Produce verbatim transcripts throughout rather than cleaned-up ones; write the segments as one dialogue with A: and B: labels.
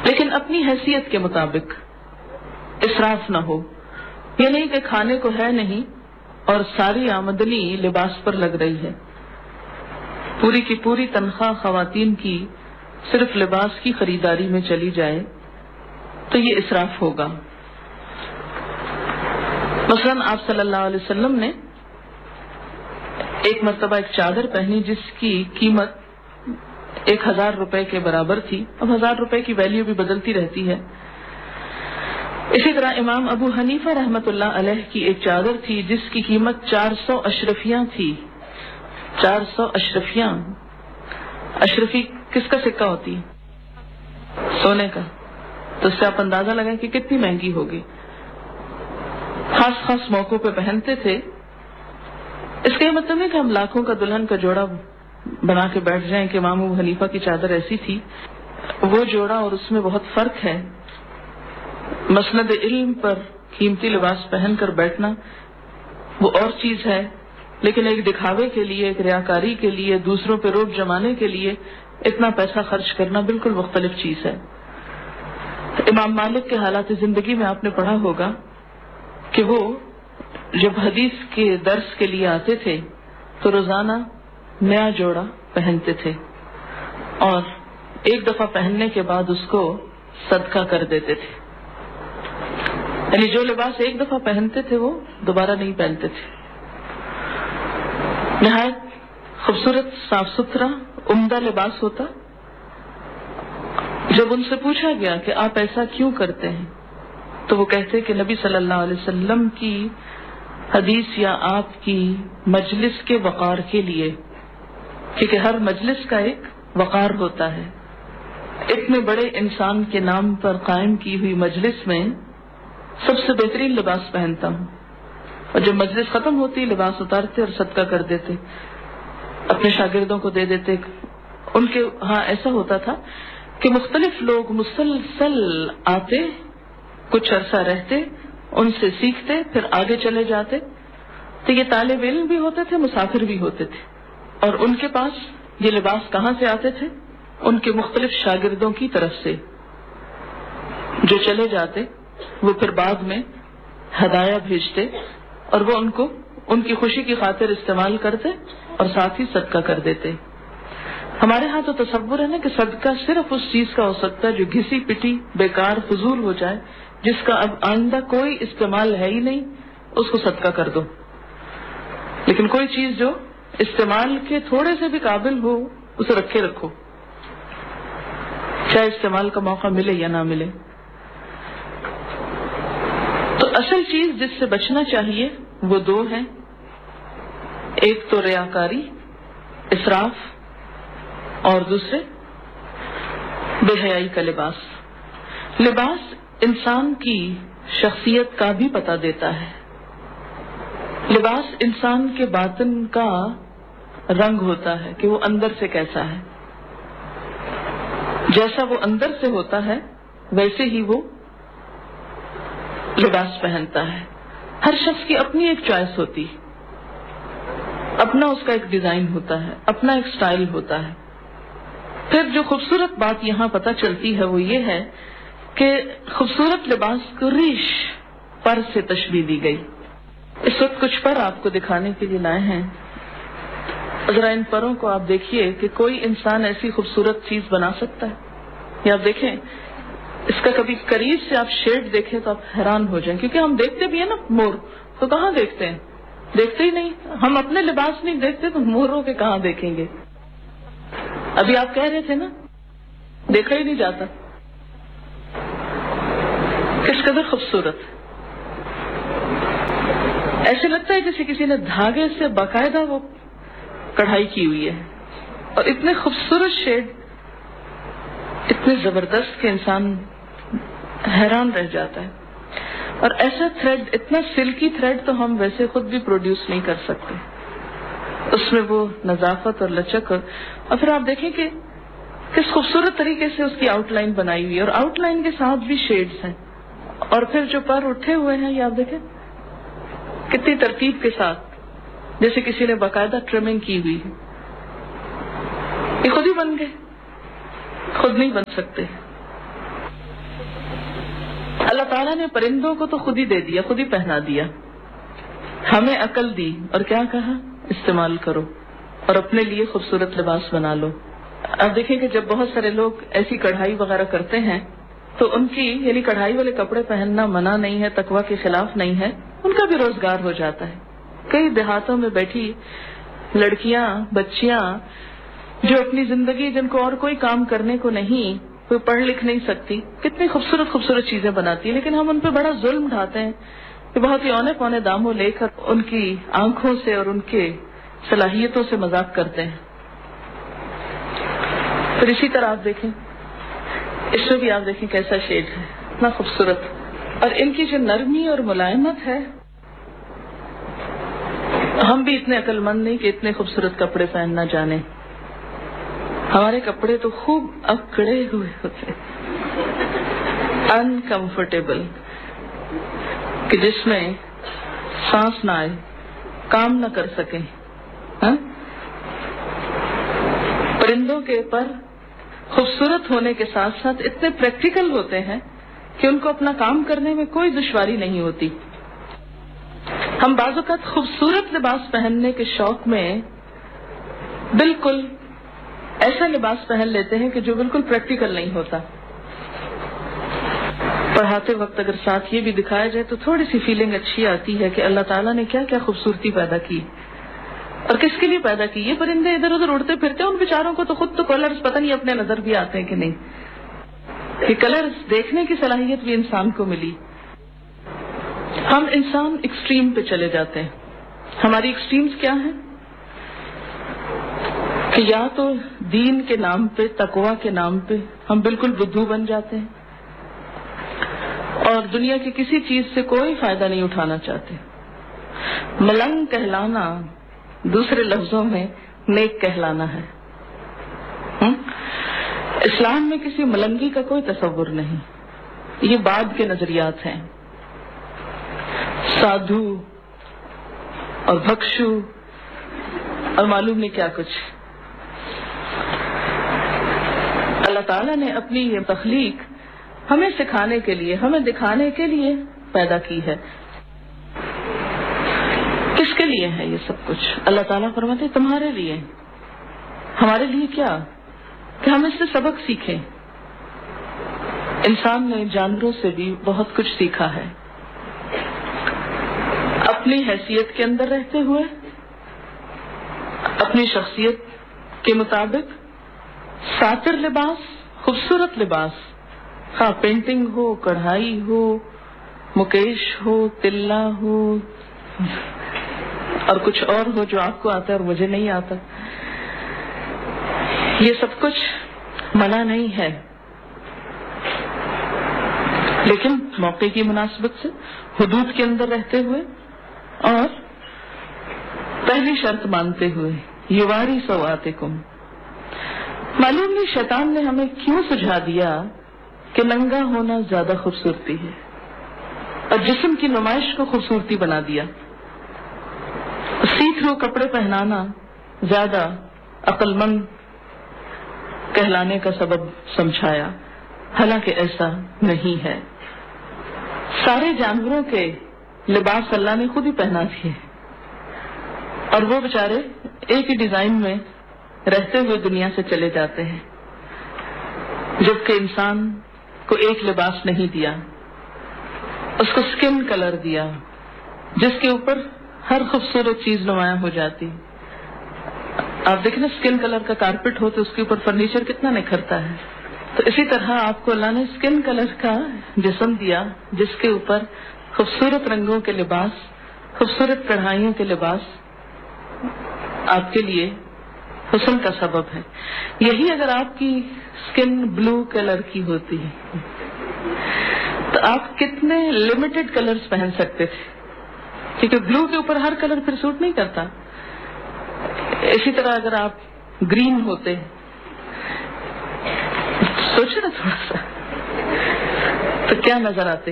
A: لیکن اپنی حیثیت کے مطابق، اسراف نہ ہو. یہ نہیں کہ کھانے کو ہے نہیں اور ساری آمدنی لباس پر لگ رہی ہے. پوری کی پوری تنخواہ خواتین کی صرف لباس کی خریداری میں چلی جائے تو یہ اسراف ہوگا. مثلاً آپ صلی اللہ علیہ وسلم نے ایک مرتبہ ایک چادر پہنی جس کی قیمت ایک ہزار روپے کے برابر تھی. اب ہزار روپے کی ویلیو بھی بدلتی رہتی ہے. اسی طرح امام ابو حنیفہ رحمت اللہ علیہ کی ایک چادر تھی جس کی قیمت چار سو اشرفیاں تھی. چار سو اشرفیاں. اشرفی کس کا سکہ ہوتی ہے؟ سونے کا. تو اس سے آپ اندازہ لگائیں کہ کتنی مہنگی ہوگی. خاص خاص موقعوں پہ پہنتے تھے. اس کا یہ مطلب ہے کہ ہم لاکھوں کا دلہن کا جوڑا بنا کے بیٹھ جائیں کہ امام ابو حنیفہ کی چادر ایسی تھی. وہ جوڑا اور اس میں بہت فرق ہے. مسند علم پر قیمتی لباس پہن کر بیٹھنا وہ اور چیز ہے، لیکن ایک دکھاوے کے لیے، ایک ریاکاری کے لیے، دوسروں پہ روب جمانے کے لیے اتنا پیسہ خرچ کرنا بالکل مختلف چیز ہے. امام مالک کے حالات زندگی میں آپ نے پڑھا ہوگا کہ وہ جب حدیث کے درس کے لیے آتے تھے تو روزانہ نیا جوڑا پہنتے تھے اور ایک دفعہ پہننے کے بعد اس کو صدقہ کر دیتے تھے. یعنی جو لباس ایک دفعہ پہنتے تھے وہ دوبارہ نہیں پہنتے تھے. نہایت خوبصورت، صاف ستھرا، عمدہ لباس ہوتا. جب ان سے پوچھا گیا کہ آپ ایسا کیوں کرتے ہیں تو وہ کہتے کہ نبی صلی اللہ علیہ وسلم کی حدیث یا آپ کی مجلس کے وقار کے لیے، کیونکہ ہر مجلس کا ایک وقار ہوتا ہے. اتنے بڑے انسان کے نام پر قائم کی ہوئی مجلس میں سب سے بہترین لباس پہنتا ہوں، اور جب مجلس ختم ہوتی لباس اتارتے اور صدقہ کر دیتے، اپنے شاگردوں کو دے دیتے. ان کے ہاں ایسا ہوتا تھا کہ مختلف لوگ مسلسل آتے، کچھ عرصہ رہتے، ان سے سیکھتے، پھر آگے چلے جاتے. تو یہ طالب علم بھی ہوتے تھے، مسافر بھی ہوتے تھے، اور ان کے پاس یہ لباس کہاں سے آتے تھے؟ ان کے مختلف شاگردوں کی طرف سے جو چلے جاتے. وہ پھر بعد میں ہدایہ بھیجتے اور وہ ان کو ان کی خوشی کی خاطر استعمال کرتے اور ساتھ ہی صدقہ کر دیتے. ہمارے ہاں تو تصور ہے نا کہ صدقہ صرف اس چیز کا ہو سکتا ہے جو گھسی پٹی، بیکار، فضول ہو جائے، جس کا اب آئندہ کوئی استعمال ہے ہی نہیں، اس کو صدقہ کر دو. لیکن کوئی چیز جو استعمال کے تھوڑے سے بھی قابل ہو اسے رکھے رکھو، چاہے استعمال کا موقع ملے یا نہ ملے. تو اصل چیز جس سے بچنا چاہیے وہ دو ہیں. ایک تو ریاکاری، اسراف، اور دوسرے بے حیائی کا لباس. لباس انسان کی شخصیت کا بھی پتہ دیتا ہے. لباس انسان کے باطن کا رنگ ہوتا ہے کہ وہ اندر سے کیسا ہے. جیسا وہ اندر سے ہوتا ہے ویسے ہی وہ لباس پہنتا ہے. ہر شخص کی اپنی ایک چوائس ہوتی، اپنا اس کا ایک ڈیزائن ہوتا ہے، اپنا ایک سٹائل ہوتا ہے. پھر جو خوبصورت بات یہاں پتہ چلتی ہے وہ یہ ہے کہ خوبصورت لباس کو ریش، پر سے تشبیہ دی گئی. اس وقت کچھ پر آپ کو دکھانے کے لیے لائے ہیں. ذرا ان پروں کو آپ دیکھیے کہ کوئی انسان ایسی خوبصورت چیز بنا سکتا ہے. یا آپ دیکھیں اس کا کبھی قریب سے آپ شیڈ دیکھیں تو آپ حیران ہو جائیں، کیونکہ ہم دیکھتے بھی ہیں نا مور، تو کہاں دیکھتے ہیں؟ دیکھتے ہی نہیں. ہم اپنے لباس نہیں دیکھتے تو موروں کے کہاں دیکھیں گے؟ ابھی آپ کہہ رہے تھے نا دیکھا ہی نہیں جاتا. کس قدر خوبصورت، ایسے لگتا ہے جیسے کسی نے دھاگے سے باقاعدہ وہ کڑھائی کی ہوئی ہے، اور اتنے خوبصورت شیڈ، اتنے زبردست کہ انسان حیران رہ جاتا ہے. اور ایسا تھریڈ، اتنا سلکی تھریڈ تو ہم ویسے خود بھی پروڈیوس نہیں کر سکتے. اس میں وہ نظافت اور لچک، اور پھر آپ دیکھیں کہ کس خوبصورت طریقے سے اس کی آؤٹ لائن بنائی ہوئی ہے، اور آؤٹ لائن کے ساتھ بھی شیڈز ہیں. اور پھر جو پر اٹھے ہوئے ہیں یہ آپ دیکھیں کتنی ترتیب کے ساتھ، جیسے کسی نے باقاعدہ ٹرمنگ کی ہوئی ہے. یہ خود ہی بن گئے، خود نہیں بن سکتے. اللہ تعالیٰ نے پرندوں کو تو خود ہی دے دیا، خود ہی پہنا دیا، ہمیں عقل دی اور کیا کہا استعمال کرو اور اپنے لیے خوبصورت لباس بنا لو۔ اب دیکھیں کہ جب بہت سارے لوگ ایسی کڑھائی وغیرہ کرتے ہیں تو ان کی یعنی کڑھائی والے کپڑے پہننا منع نہیں ہے، تقویٰ کے خلاف نہیں ہے، ان کا بھی روزگار ہو جاتا ہے۔ کئی دیہاتوں میں بیٹھی لڑکیاں بچیاں جو اپنی زندگی جن کو اور کوئی کام کرنے کو نہیں، کوئی پڑھ لکھ نہیں سکتی، کتنی خوبصورت خوبصورت چیزیں بناتی ہیں، لیکن ہم ان پہ بڑا ظلم ڈھاتے ہیں کہ بہت ہی اونے پونے داموں لے کر ان کی آنکھوں سے اور ان کے صلاحیتوں سے مذاق کرتے ہیں۔ پھر اسی طرح آپ دیکھیں اس میں بھی آپ دیکھیں کیسا شیڈ ہے، اتنا خوبصورت، اور ان کی جو نرمی اور ملائمت ہے، ہم بھی اتنے عقل مند نہیں کہ اتنے خوبصورت کپڑے پہننا جانے۔ ہمارے کپڑے تو خوب اکڑے ہوئے ہوتے، انکمفرٹیبل، کہ جس میں سانس نہ آئے، کام نہ کر سکیں۔ ہاں؟ پرندوں کے پر خوبصورت ہونے کے ساتھ ساتھ اتنے پریکٹیکل ہوتے ہیں کہ ان کو اپنا کام کرنے میں کوئی دشواری نہیں ہوتی۔ ہم بعض اوقات خوبصورت لباس پہننے کے شوق میں بالکل ایسا لباس پہن لیتے ہیں کہ جو بالکل پریکٹیکل نہیں ہوتا۔ پڑھاتے وقت اگر ساتھ یہ بھی دکھایا جائے تو تھوڑی سی فیلنگ اچھی آتی ہے کہ اللہ تعالیٰ نے کیا کیا خوبصورتی پیدا کی اور کس کے لیے پیدا کی۔ یہ پرندے ادھر ادھر اڑتے پھرتے ہیں، ان بیچاروں کو تو خود تو کلرز پتہ نہیں اپنے نظر بھی آتے ہیں کہ نہیں، یہ کلرز دیکھنے کی صلاحیت بھی انسان کو ملی۔ ہم انسان ایکسٹریم پہ چلے جاتے ہیں۔ ہماری ایکسٹریمز کیا ہیں کہ یا تو دین کے نام پہ، تقویٰ کے نام پہ ہم بالکل بدھو بن جاتے ہیں اور دنیا کی کسی چیز سے کوئی فائدہ نہیں اٹھانا چاہتے۔ ملنگ کہلانا دوسرے لفظوں میں نیک کہلانا ہے۔ اسلام میں کسی ملنگی کا کوئی تصور نہیں، یہ بعد کے نظریات ہیں۔ سادھو اور بھکشو اور معلوم نہیں کیا کچھ۔ اللہ تعالیٰ نے اپنی یہ تخلیق ہمیں سکھانے کے لیے، ہمیں دکھانے کے لیے پیدا کی ہے۔ کس کے لیے ہے یہ سب کچھ؟ اللہ تعالیٰ فرماتے ہیں تمہارے لیے۔ ہمارے لیے کیا؟ کہ ہم اس سے سبق سیکھیں۔ انسان نے جانوروں سے بھی بہت کچھ سیکھا ہے، اپنی حیثیت کے اندر رہتے ہوئے، اپنی شخصیت کے مطابق ساتر لباس، خوبصورت لباس، خواہ پینٹنگ ہو، کڑھائی ہو، مکیش ہو، تلا ہو اور کچھ اور ہو جو آپ کو آتا ہے اور مجھے نہیں آتا، یہ سب کچھ منع نہیں ہے، لیکن موقع کی مناسبت سے حدود کے اندر رہتے ہوئے اور پہلی شرط مانتے ہوئے، یواری سواتکم۔ معلوم نہیں شیطان نے ہمیں کیوں سجھا دیا کہ ننگا ہونا زیادہ خوبصورتی ہے اور جسم کی نمائش کو خوبصورتی بنا دیا، سی تھرو کپڑے پہنانا زیادہ عقل مند کہلانے کا سبب سمجھایا، حالانکہ ایسا نہیں ہے۔ سارے جانوروں کے لباس اللہ نے خود ہی پہنا دیے اور وہ بیچارے ایک ہی ڈیزائن میں رہتے ہوئے دنیا سے چلے جاتے ہیں، جبکہ انسان کو ایک لباس نہیں دیا، اس کو سکن کلر دیا جس کے اوپر ہر خوبصورت چیز نمایاں ہو جاتی۔ آپ دیکھیں نا سکن کلر کا کارپیٹ ہو تو اس کے اوپر فرنیچر کتنا نکھرتا ہے، تو اسی طرح آپ کو اللہ نے سکن کلر کا جسم دیا جس کے اوپر خوبصورت رنگوں کے لباس، خوبصورت کڑھائیوں کے لباس آپ کے لیے حسن کا سبب ہے۔ یہی اگر آپ کی سکن بلو کلر کی ہوتی تو آپ کتنے لمیٹڈ کلرز پہن سکتے تھے، کیونکہ بلو کے اوپر ہر کلر پھر سوٹ نہیں کرتا۔ اسی طرح اگر آپ گرین ہوتے، سوچے نا تھوڑا سا، تو کیا نظر آتے۔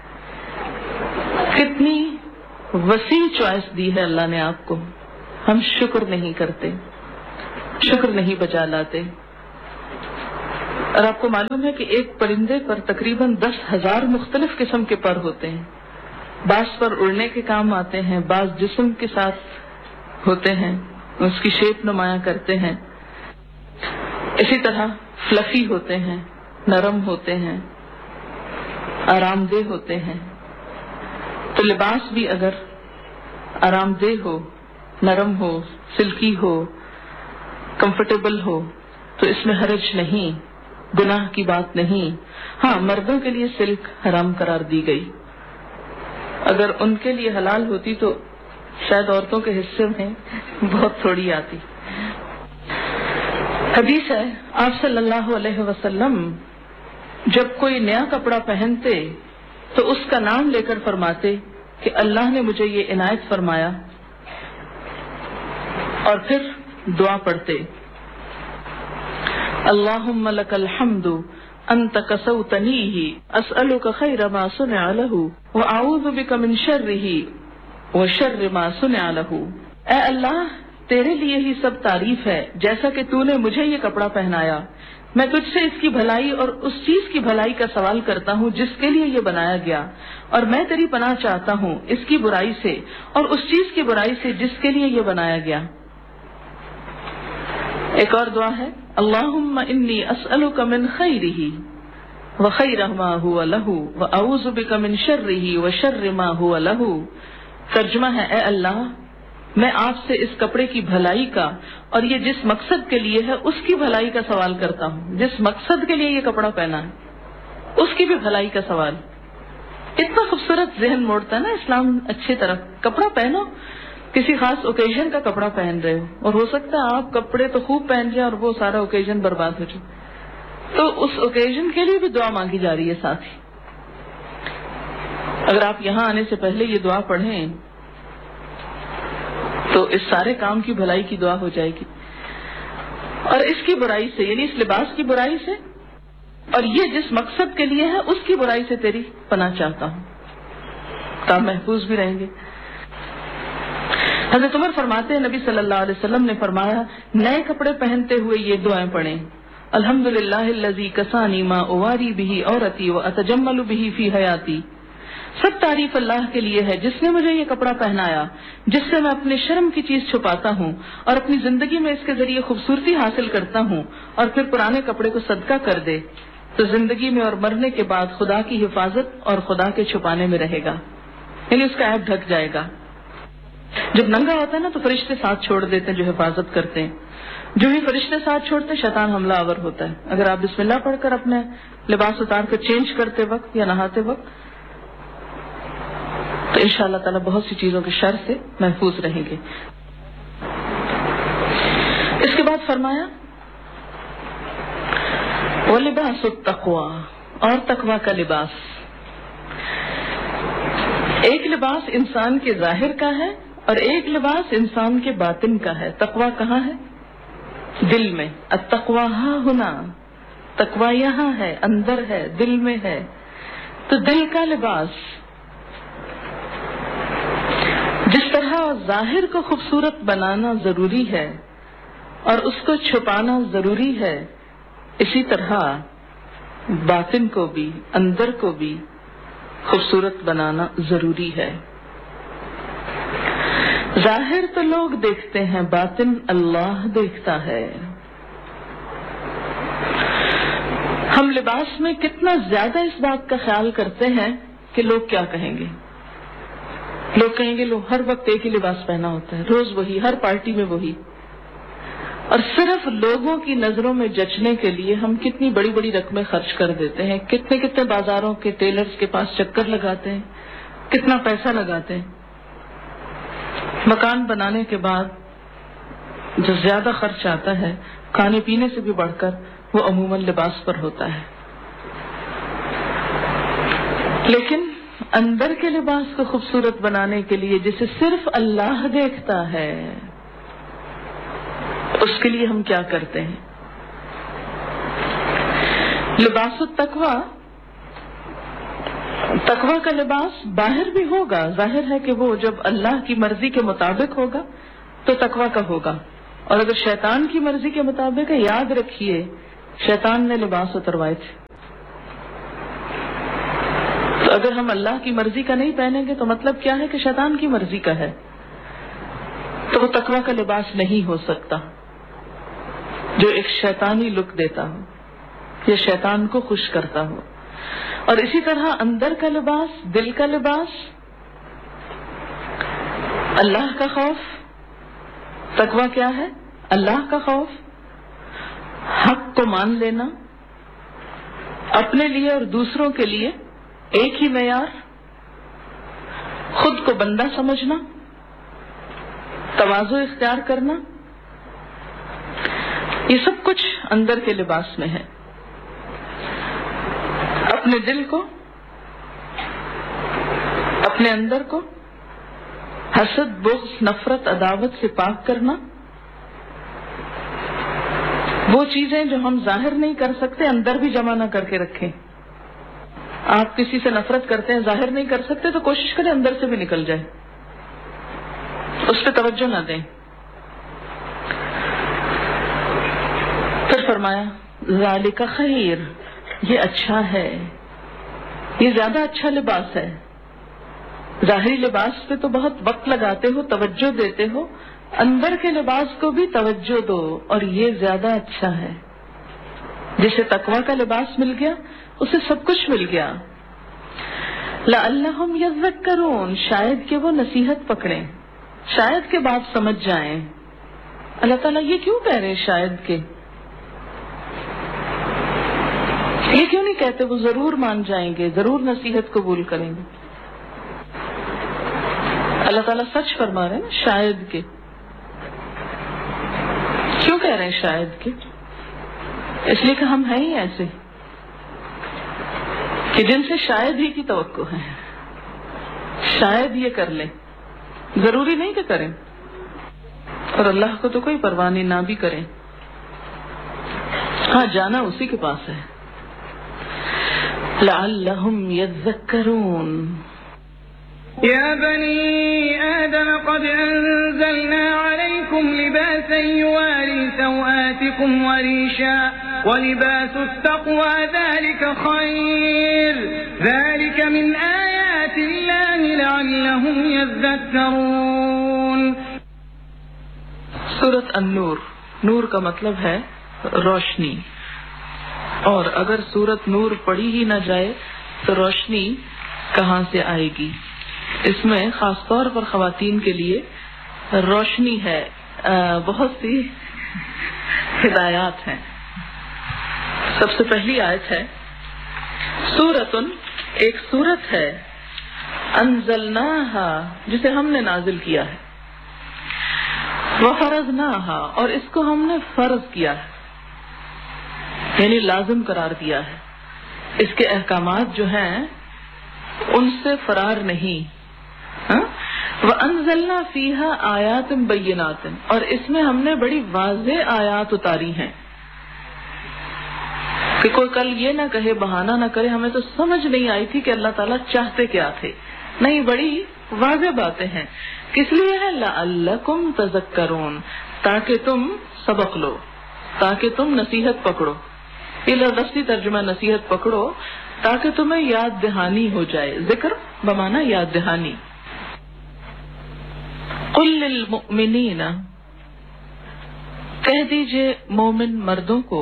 A: کتنی وسیع چوائس دی ہے اللہ نے آپ کو، ہم شکر نہیں کرتے، شکر نہیں بجا لاتے۔ اور آپ کو معلوم ہے کہ ایک پرندے پر تقریباً دس ہزار مختلف قسم کے پر ہوتے ہیں. بعض پر اڑنے کے کام آتے ہیں، بعض جسم کے ساتھ ہوتے ہیں، اس کی شیپ نمایاں کرتے ہیں. اسی طرح فلفی ہوتے ہیں، نرم ہوتے ہیں، آرام دہ ہوتے ہیں. تو لباس بھی اگر آرام دہ ہو، نرم ہو، سلکی ہو، کمفرٹیبل ہو تو اس میں حرج نہیں، گناہ کی بات نہیں. ہاں، مردوں کے لیے سلک حرام قرار دی گئی. اگر ان کے لیے حلال ہوتی تو شاید عورتوں کے حصے میں بہت تھوڑی آتی. حدیث ہے آپ صلی اللہ علیہ وسلم جب کوئی نیا کپڑا پہنتے تو اس کا نام لے کر فرماتے کہ اللہ نے مجھے یہ عنایت فرمایا، اور پھر دعا پڑھتے اللہم لک الحمد انت کسوتنیہ اسألک خیر ما صنع لہ واعوذ بک من شرہ وشر ما صنع لہ. اے اللہ، تیرے لیے ہی سب تعریف ہے، جیسا کہ تو نے مجھے یہ کپڑا پہنایا، میں تجھ سے اس کی بھلائی اور اس چیز کی بھلائی کا سوال کرتا ہوں جس کے لیے یہ بنایا گیا، اور میں تیری پناہ چاہتا ہوں اس کی برائی سے اور اس چیز کی برائی سے جس کے لیے یہ بنایا گیا. ایک اور دعا ہے اللہم انی اسألک من خیرہ وخیر ما ہوا لہ واعوذ بک من شرہ وشر ما ہوا لہ. ترجمہ ہے اے اللہ، میں آپ سے اس کپڑے کی بھلائی کا اور یہ جس مقصد کے لیے ہے اس کی بھلائی کا سوال کرتا ہوں. جس مقصد کے لیے یہ کپڑا پہنا ہے اس کی بھی بھلائی کا سوال. اتنا خوبصورت ذہن موڑتا ہے نا اسلام اچھی طرح. کپڑا پہنو، کسی خاص اوکیزن کا کپڑا پہن رہے ہو، اور ہو سکتا ہے آپ کپڑے تو خوب پہن جائیں اور وہ سارا اوکیزن برباد ہو جائے، تو اس اوکیزن کے لیے بھی دعا مانگی جا رہی ہے. ساتھ ہی اگر آپ یہاں آنے سے پہلے یہ دعا پڑھیں تو اس سارے کام کی بھلائی کی دعا ہو جائے گی، اور اس کی برائی سے یعنی اس لباس کی برائی سے اور یہ جس مقصد کے لیے ہے اس کی برائی سے تیری پناہ چاہتا ہوں، کام محفوظ بھی رہیں گے. حضرت عمر فرماتے ہیں نبی صلی اللہ علیہ وسلم نے فرمایا نئے کپڑے پہنتے ہوئے یہ دعائیں پڑھیں الحمدللہ الذی کسانی ما اواری بہ عورتی واتجمل بہ فی حیاتی. سب تعریف اللہ کے لیے ہے جس نے مجھے یہ کپڑا پہنایا جس سے میں اپنے شرم کی چیز چھپاتا ہوں اور اپنی زندگی میں اس کے ذریعے خوبصورتی حاصل کرتا ہوں، اور پھر پرانے کپڑے کو صدقہ کر دے تو زندگی میں اور مرنے کے بعد خدا کی حفاظت اور خدا کے چھپانے میں رہے گا، یعنی اس کا عیب ڈھک جائے گا. جب ننگا ہوتا ہے نا تو فرشتے ساتھ چھوڑ دیتے ہیں جو حفاظت کرتے ہیں. جو ہی فرشتے ساتھ چھوڑتے شیطان حملہ آور ہوتا ہے. اگر آپ بسم اللہ پڑھ کر اپنے لباس اتار کر چینج کرتے وقت یا نہاتے وقت تو انشاءاللہ تعالیٰ بہت سی چیزوں کے شر سے محفوظ رہیں گے. اس کے بعد فرمایا وَلِبَاسُ التَّقْوَى، اور تقوی کا لباس. ایک لباس انسان کے ظاہر کا ہے اور ایک لباس انسان کے باطن کا ہے. تقوی کہاں ہے؟ دل میں. التقوی ہاں ہونا، تقوی یہاں ہے، اندر ہے، دل میں ہے. تو دل کا لباس جس طرح ظاہر کو خوبصورت بنانا ضروری ہے اور اس کو چھپانا ضروری ہے، اسی طرح باطن کو بھی، اندر کو بھی خوبصورت بنانا ضروری ہے. ظاہر تو لوگ دیکھتے ہیں، باطن اللہ دیکھتا ہے. ہم لباس میں کتنا زیادہ اس بات کا خیال کرتے ہیں کہ لوگ کیا کہیں گے. لوگ کہیں گے لو ہر وقت ایک ہی لباس پہنا ہوتا ہے، روز وہی، ہر پارٹی میں وہی. اور صرف لوگوں کی نظروں میں جچنے کے لیے ہم کتنی بڑی بڑی رقمیں خرچ کر دیتے ہیں، کتنے کتنے بازاروں کے ٹیلرز کے پاس چکر لگاتے ہیں، کتنا پیسہ لگاتے ہیں. مکان بنانے کے بعد جو زیادہ خرچ آتا ہے کھانے پینے سے بھی بڑھ کر وہ عموماً لباس پر ہوتا ہے. لیکن اندر کے لباس کو خوبصورت بنانے کے لیے جسے صرف اللہ دیکھتا ہے اس کے لیے ہم کیا کرتے ہیں؟ لباس التقوی، تقوی کا لباس باہر بھی ہوگا، ظاہر ہے کہ وہ جب اللہ کی مرضی کے مطابق ہوگا تو تقوی کا ہوگا، اور اگر شیطان کی مرضی کے مطابق ہے، یاد رکھیے شیطان نے لباس اتروائے تھے. تو اگر ہم اللہ کی مرضی کا نہیں پہنیں گے تو مطلب کیا ہے کہ شیطان کی مرضی کا ہے، تو وہ تقویٰ کا لباس نہیں ہو سکتا جو ایک شیطانی لک دیتا ہو یا شیطان کو خوش کرتا ہو. اور اسی طرح اندر کا لباس، دل کا لباس، اللہ کا خوف. تقویٰ کیا ہے؟ اللہ کا خوف، حق کو مان لینا، اپنے لیے اور دوسروں کے لیے ایک ہی معیار، خود کو بندہ سمجھنا، تواضع اختیار کرنا، یہ سب کچھ اندر کے لباس میں ہے. اپنے دل کو، اپنے اندر کو حسد، بغض، نفرت، عداوت سے پاک کرنا. وہ چیزیں جو ہم ظاہر نہیں کر سکتے اندر بھی جمع نہ کر کے رکھیں. آپ کسی سے نفرت کرتے ہیں، ظاہر نہیں کر سکتے تو کوشش کریں اندر سے بھی نکل جائے، اس پہ توجہ نہ دیں. پھر فرمایا ذالک خیر، یہ اچھا ہے، یہ زیادہ اچھا لباس ہے. ظاہری لباس پہ تو بہت وقت لگاتے ہو، توجہ دیتے ہو، اندر کے لباس کو بھی توجہ دو، اور یہ زیادہ اچھا ہے. جسے تقویٰ کا لباس مل گیا اسے سب کچھ مل گیا. لعلہم یذکرون، شاید کہ وہ نصیحت پکڑیں، شاید کہ بات سمجھ جائیں. اللہ تعالیٰ یہ کیوں کہہ رہے شاید کہ؟ یہ کیوں نہیں کہتے وہ ضرور مان جائیں گے، ضرور نصیحت قبول کریں گے؟ اللہ تعالیٰ سچ فرما رہے ہیں نا، شاید کہ. کیوں کہہ رہے ہیں شاید کہ؟ اس لیے کہ ہم ہیں ہی ایسے کہ جن سے شاید ہی کی توقع ہے، شاید یہ کر لیں، ضروری نہیں کہ کریں. اور اللہ کو تو کوئی پرواہ نہیں، نہ بھی کریں. ہاں جانا اسی کے پاس ہے. لعلہم یذکرون.
B: يا بني آدم قد أنزلنا عليكم لباسا يواري سوآتكم وريشا ولباس التقوى ذلك خير ذلك من آيات الله لعلهم يذكرون.
A: سورۃ النور، نور کا مطلب ہے روشنی، اور اگر سورۃ نور پڑھی ہی نہ جائے تو روشنی کہاں سے آئے گی؟ اس میں خاص طور پر خواتین کے لیے روشنی ہے، بہت سی ہدایات ہیں. سب سے پہلی آیت ہے سورۃن، ایک سورت ہے، انزلناہا، جسے ہم نے نازل کیا ہے، وفرضناہا، اور اس کو ہم نے فرض کیا ہے، یعنی لازم قرار دیا ہے. اس کے احکامات جو ہیں ان سے فرار نہیں. وَأَنزَلْنَا فِيهَا آيَاتٍ بَيِّنَاتٍ، اور اس میں ہم نے بڑی واضح آیات اتاری ہیں کہ کوئی کل یہ نہ کہے، بہانہ نہ کرے ہمیں تو سمجھ نہیں آئی تھی کہ اللہ تعالیٰ چاہتے کیا تھے. نہیں، بڑی واضح باتیں ہیں. کس لیے ہے؟ لَعَلَّكُمْ تَذَكَّرُونَ، تاکہ تم سبق لو، تاکہ تم نصیحت پکڑو. یہ لفظی ترجمہ نصیحت پکڑو، تاکہ تمہیں یاد دہانی ہو جائے. ذکر بمانا یاد دہانی. قل للمؤمنین، کہہ دیجئے مومن مردوں کو،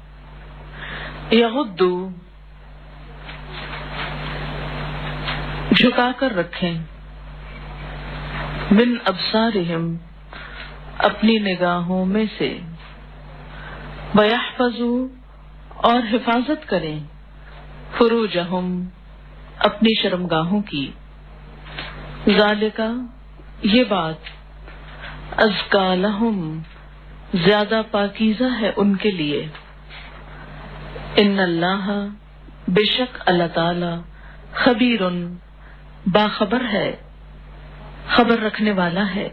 A: یغضوا، جھکا کر رکھیں، من ابصارہم، اپنی نگاہوں میں سے، ویحفظوا، اور حفاظت کریں، فروجہم، اپنی شرمگاہوں کی. ذالک، یہ بات، ازکا لہم، زیادہ پاکیزہ ہے ان کے لیے. ان اللہ، بے شک اللہ تعالی، خبیر، باخبر ہے، خبر رکھنے والا ہے.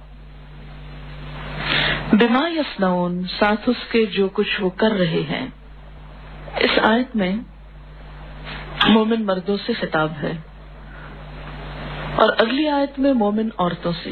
A: بما یصنعون، ساتھ اس کے جو کچھ وہ کر رہے ہیں. اس آیت میں مومن مردوں سے خطاب ہے اور اگلی آیت میں مومن عورتوں سے.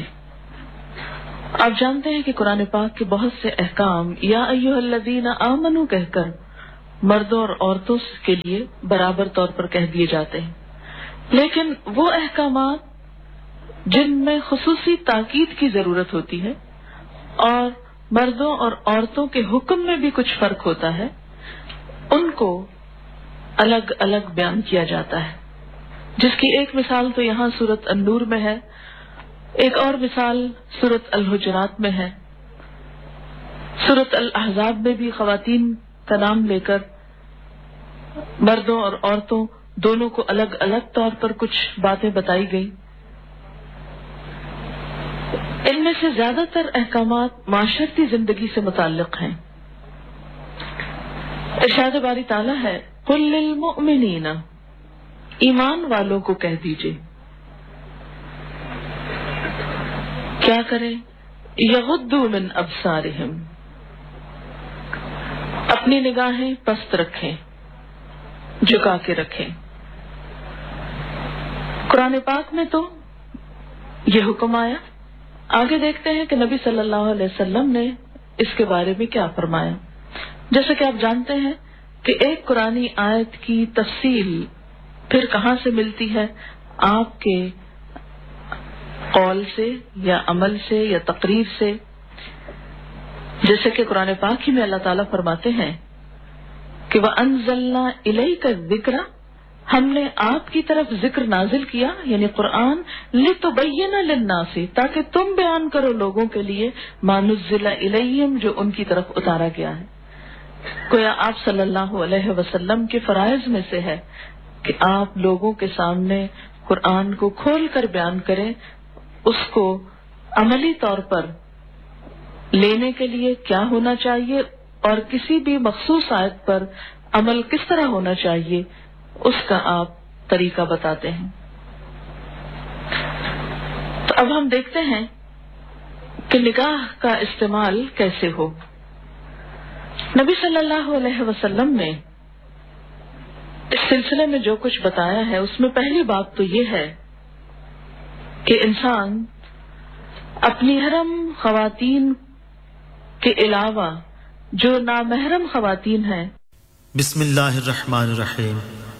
A: آپ جانتے ہیں کہ قرآن پاک کے بہت سے احکام یا ایھا الذین آمنوا کہہ کر مردوں اور عورتوں کے لیے برابر طور پر کہہ دیے جاتے ہیں، لیکن وہ احکامات جن میں خصوصی تاکید کی ضرورت ہوتی ہے اور مردوں اور عورتوں کے حکم میں بھی کچھ فرق ہوتا ہے، ان کو الگ الگ بیان کیا جاتا ہے، جس کی ایک مثال تو یہاں سورۃ النور میں ہے، ایک اور مثال سورۃ الحجرات میں ہے۔ سورۃ الاحزاب میں بھی خواتین کا نام لے کر مردوں اور عورتوں دونوں کو الگ الگ طور پر کچھ باتیں بتائی گئی۔ ان میں سے زیادہ تر احکامات معاشرتی زندگی سے متعلق ہیں۔ ارشاد باری تعالیٰ ہے، قل للمؤمنین، ایمان والوں کو کہہ دیجئے کیا کریں، یغضوا من ابصارہم، اپنی نگاہیں پست رکھیں، جھکا کے رکھیں۔ قرآن پاک میں تو یہ حکم آیا، آگے دیکھتے ہیں کہ نبی صلی اللہ علیہ وسلم نے اس کے بارے میں کیا فرمایا۔ جیسا کہ آپ جانتے ہیں کہ ایک قرآنی آیت کی تفصیل پھر کہاں سے ملتی ہے؟ آپ کے قول سے یا عمل سے یا تقریر سے، جیسے کہ قرآن پاک ہی میں اللہ تعالیٰ فرماتے ہیں کہ وَأَنزَلْنَا إِلَيْكَ الذِّكْرَ، ہم نے آپ کی طرف ذکر نازل کیا یعنی قرآن، لِتُبَيِّنَ لِلنَّاسِ، تاکہ تم بیان کرو لوگوں کے لیے، مَا نُزِّلَ إِلَيْهِمْ، جو ان کی طرف اتارا گیا ہے۔ گویا آپ صلی اللہ علیہ وسلم کے فرائض میں سے ہے کہ آپ لوگوں کے سامنے قرآن کو کھول کر بیان کریں، اس کو عملی طور پر لینے کے لیے کیا ہونا چاہیے اور کسی بھی مخصوص آیت پر عمل کس طرح ہونا چاہیے، اس کا آپ طریقہ بتاتے ہیں۔ تو اب ہم دیکھتے ہیں کہ نکاح کا استعمال کیسے ہو۔ نبی صلی اللہ علیہ وسلم نے اس سلسلے میں جو کچھ بتایا ہے، اس میں پہلی بات تو یہ ہے کہ انسان اپنی محرم خواتین کے علاوہ جو نامحرم خواتین ہیں۔
C: بسم اللہ الرحمن الرحیم۔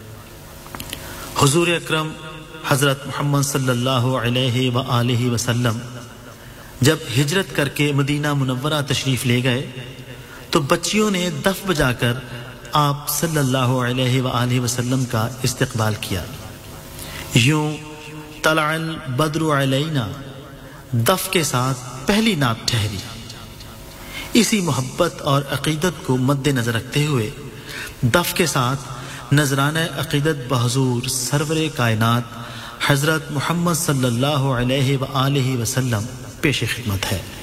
C: حضور اکرم حضرت محمد صلی اللہ علیہ وآلہ وسلم جب ہجرت کر کے مدینہ منورہ تشریف لے گئے تو بچیوں نے دف بجا کر آپ صلی اللہ علیہ وآلہ وسلم کا استقبال کیا۔ یوں طلع البدر علینا دف کے ساتھ پہلی نعت ٹھہری۔ اسی محبت اور عقیدت کو مد نظر رکھتے ہوئے دف کے ساتھ نذرانہ عقیدت بحضور سرور کائنات حضرت محمد صلی اللہ علیہ وآلہ وسلم پیش خدمت ہے۔